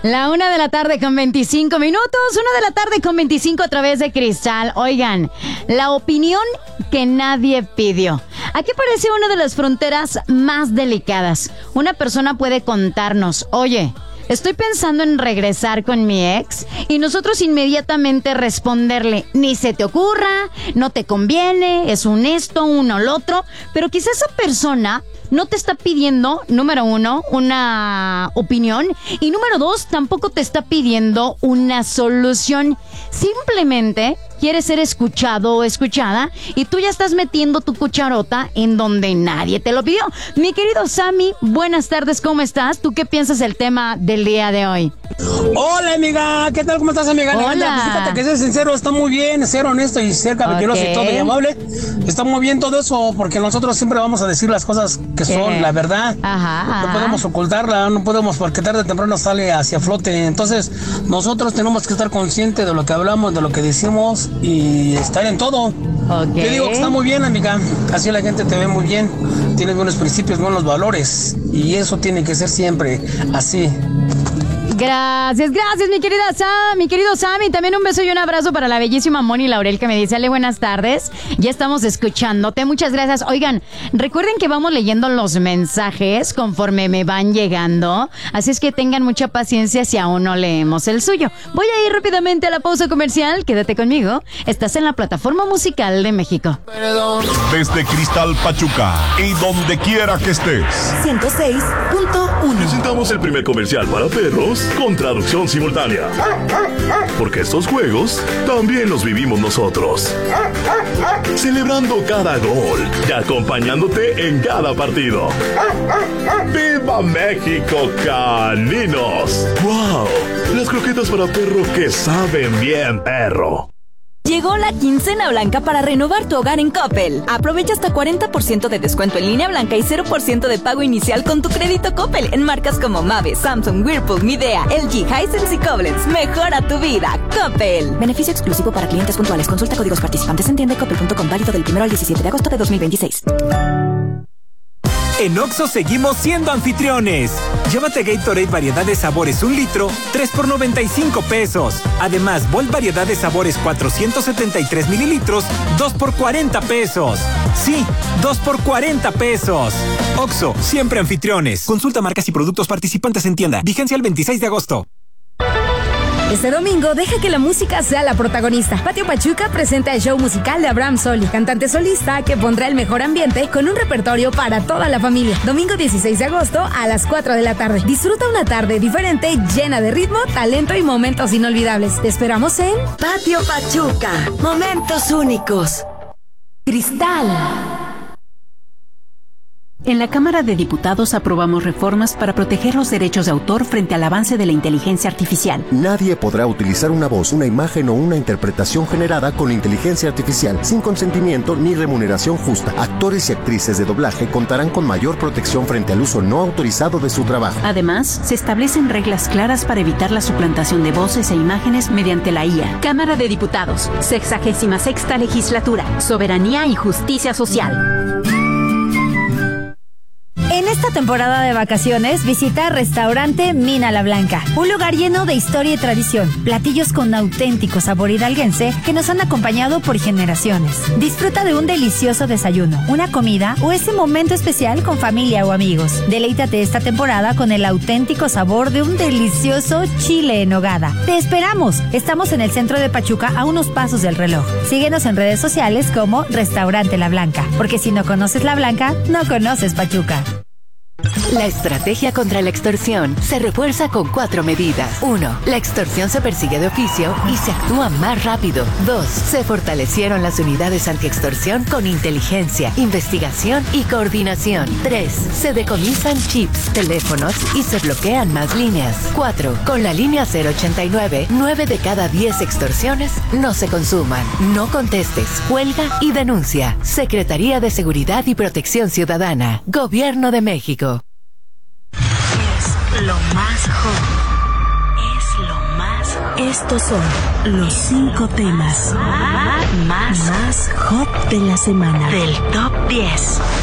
La 1:25 PM, 1:25 a través de Cristal. Oigan, la opinión que nadie pidió. Aquí aparece una de las fronteras más delicadas. Una persona puede contarnos, oye, estoy pensando en regresar con mi ex, y nosotros inmediatamente responderle, ni se te ocurra, no te conviene, es un esto, uno lo otro, pero quizás esa persona no te está pidiendo, número uno, una opinión, y número dos, tampoco te está pidiendo una solución. Simplemente quiere ser escuchado o escuchada, y tú ya estás metiendo tu cucharota en donde nadie te lo pidió. Mi querido Sammy, buenas tardes, ¿cómo estás? ¿Tú qué piensas del tema del día de hoy? Hola, amiga, ¿qué tal? ¿Cómo estás, amiga? Hola. Pues fíjate que ser sincero está muy bien, ser honesto y ser caballeroso y todo y amable. Está muy bien todo eso, porque nosotros siempre vamos a decir las cosas que son la verdad. Ajá. No podemos ocultarla, no podemos, porque tarde o temprano sale hacia flote. Entonces, nosotros tenemos que estar conscientes de lo que hablamos, de lo que decimos y estar en todo. Te digo que está muy bien, amiga. Así la gente te ve muy bien. Tienes buenos principios, buenos valores. Y eso tiene que ser siempre así. Gracias, mi querido Sammy. También un beso y un abrazo para la bellísima Moni Laurel, que me dice, Ale, buenas tardes. Ya estamos escuchándote, muchas gracias. Oigan, recuerden que vamos leyendo los mensajes conforme me van llegando, así es que tengan mucha paciencia si aún no leemos el suyo. Voy a ir rápidamente a la pausa comercial, quédate conmigo. Estás en la plataforma musical de México. Desde Cristal Pachuca y donde quiera que estés. 106.1. Presentamos el primer comercial para perros con traducción simultánea. Porque estos juegos también los vivimos nosotros. Celebrando cada gol y acompañándote en cada partido. ¡Viva México, caninos! ¡Wow! Las croquetas para perro que saben bien, perro. Llegó la quincena blanca para renovar tu hogar en Coppel. Aprovecha hasta 40% de descuento en línea blanca y 0% de pago inicial con tu crédito Coppel en marcas como Mave, Samsung, Whirlpool, Midea, LG, Hisense y Koblenz. Mejora tu vida, Coppel. Beneficio exclusivo para clientes puntuales. Consulta códigos participantes en tiendacoppel.com, válido del 1 al 17 de agosto de 2026. En Oxxo seguimos siendo anfitriones. Llévate Gatorade variedad de sabores 1 litro, 3 por 95 pesos. Además, Volt variedad de sabores 473 mililitros, 2 por 40 pesos. Sí, 2 por 40 pesos. Oxxo, siempre anfitriones. Consulta marcas y productos participantes en tienda. Vigencia el 26 de agosto. Este domingo, deja que la música sea la protagonista. Patio Pachuca presenta el show musical de Abraham Soli, cantante solista que pondrá el mejor ambiente con un repertorio para toda la familia. Domingo 16 de agosto a las 4 de la tarde. Disfruta una tarde diferente, llena de ritmo, talento y momentos inolvidables. Te esperamos en Patio Pachuca. Momentos únicos. Cristal. En la Cámara de Diputados aprobamos reformas para proteger los derechos de autor frente al avance de la inteligencia artificial. Nadie podrá utilizar una voz, una imagen o una interpretación generada con inteligencia artificial sin consentimiento ni remuneración justa. Actores y actrices de doblaje contarán con mayor protección frente al uso no autorizado de su trabajo. Además, se establecen reglas claras para evitar la suplantación de voces e imágenes mediante la IA. Cámara de Diputados, 66ª Legislatura, Soberanía y Justicia Social. En esta temporada de vacaciones, visita Restaurante Mina La Blanca, un lugar lleno de historia y tradición, platillos con auténtico sabor hidalguense que nos han acompañado por generaciones. Disfruta de un delicioso desayuno, una comida o ese momento especial con familia o amigos. Deleítate esta temporada con el auténtico sabor de un delicioso chile en nogada. ¡Te esperamos! Estamos en el centro de Pachuca a unos pasos del reloj. Síguenos en redes sociales como Restaurante La Blanca, porque si no conoces La Blanca, no conoces Pachuca. La estrategia contra la extorsión se refuerza con 4 medidas. 1. La extorsión se persigue de oficio y se actúa más rápido. 2. Se fortalecieron las unidades antiextorsión con inteligencia, investigación y coordinación. 3. Se decomisan chips, teléfonos y se bloquean más líneas. 4. Con la línea 089, 9 de cada 10 extorsiones no se consuman. No contestes, cuelga y denuncia. Secretaría de Seguridad y Protección Ciudadana. Gobierno de México. Es lo más hot. Es lo más hot. Estos son los 5 temas más hot de la semana. Del Top 10.